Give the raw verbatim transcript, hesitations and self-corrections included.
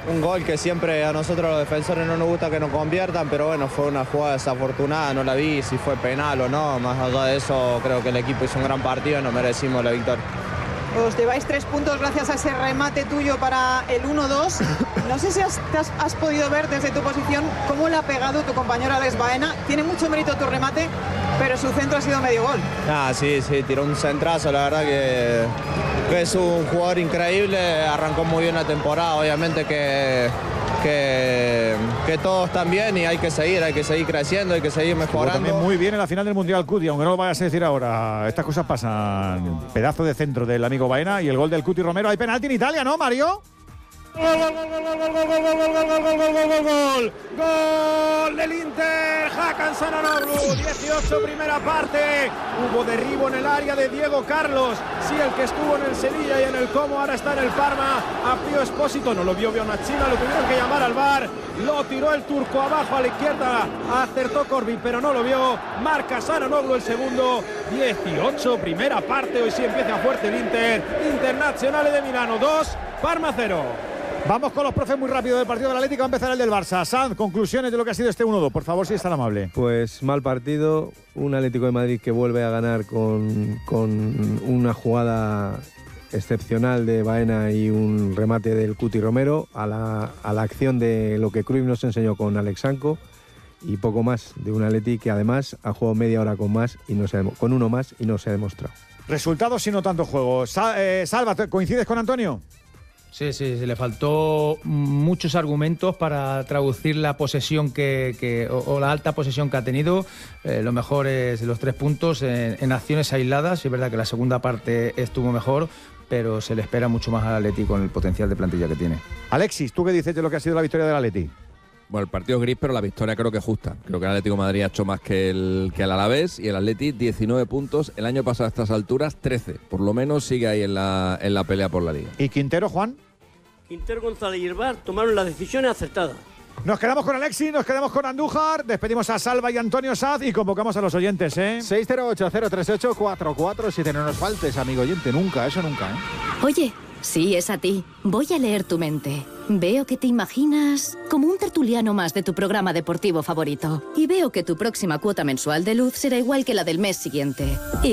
un gol que siempre a nosotros los defensores no nos gusta que nos conviertan, pero bueno, fue una jugada desafortunada, no la vi si fue penal o no, más allá de eso creo que el equipo hizo un gran partido y nos merecimos la victoria. Os lleváis tres puntos gracias a ese remate tuyo para el uno dos. No sé si has, has, has podido ver desde tu posición cómo le ha pegado tu compañero Alex Baena. Tiene mucho mérito tu remate, pero su centro ha sido medio gol. Ah, sí, sí, tiró un centrazo, la verdad que, que es un jugador increíble, arrancó muy bien la temporada, obviamente que, que, que todos están bien y hay que seguir, hay que seguir creciendo, hay que seguir mejorando. Estuvo también muy bien en la final del Mundial Cuti, aunque no lo vayas a decir ahora, estas cosas pasan. Pedazo de centro del amigo Baena y el gol del Cuti Romero. Hay penalti en Italia, ¿no, Mario? Gol, gol, gol, gol, gol, gol, gol, gol, gol, gol, gol, gol, gol, gol, gol del Inter, Hakan Çalhanoğlu, dieciocho, primera parte. Hubo derribo en el área de Diego Carlos, sí, el que estuvo en el Sevilla y en el Como, ahora está en el Parma. A Pío Espósito no lo vio Bonachina, lo tuvieron que llamar al V A R, lo tiró el turco abajo a la izquierda, acertó Corbi, pero no lo vio. Marca Çalhanoğlu el segundo, dieciocho, primera parte. Hoy sí empieza fuerte el Inter. Internazionale de Milano dos, Parma cero. Vamos con los profes muy rápido del partido del Atlético. Va a empezar el del Barça. Sanz, conclusiones de lo que ha sido este uno dos, por favor, si es tan amable. Pues mal partido, un Atlético de Madrid que vuelve a ganar con, con una jugada excepcional de Baena y un remate del Cuti Romero a la, a la acción de lo que Cruyff nos enseñó con Alex Sanko, y poco más de un Atleti que además ha jugado media hora con más y no se ha, con uno más y no se ha demostrado. Resultados y no tanto juego. Sa eh, Salva, ¿coincides con Antonio? Sí, sí, sí, le faltó muchos argumentos para traducir la posesión que, que o, o la alta posesión que ha tenido. Eh, lo mejor es los tres puntos en, en acciones aisladas. Es verdad que la segunda parte estuvo mejor, pero se le espera mucho más al Atleti con el potencial de plantilla que tiene. Alexis, ¿tú qué dices de lo que ha sido la victoria del Atleti? Bueno, el partido es gris, pero la victoria creo que es justa. Creo que el Atlético de Madrid ha hecho más que el, que el Alavés, y el Atleti diecinueve puntos. El año pasado a estas alturas trece. Por lo menos sigue ahí en la, en la pelea por la Liga. ¿Y Quintero, Juan? Quintero, González y el V A R tomaron las decisiones acertadas. Nos quedamos con Alexis, nos quedamos con Andújar, despedimos a Salva y Antonio Saz y convocamos a los oyentes, ¿eh? seis cero ocho, cero tres ocho, cuatro cuatro siete. No nos faltes, amigo oyente, nunca, eso nunca, ¿eh? Oye, sí, es a ti. Voy a leer tu mente. Veo que te imaginas como un tertuliano más de tu programa deportivo favorito. Y veo que tu próxima cuota mensual de luz será igual que la del mes siguiente. Y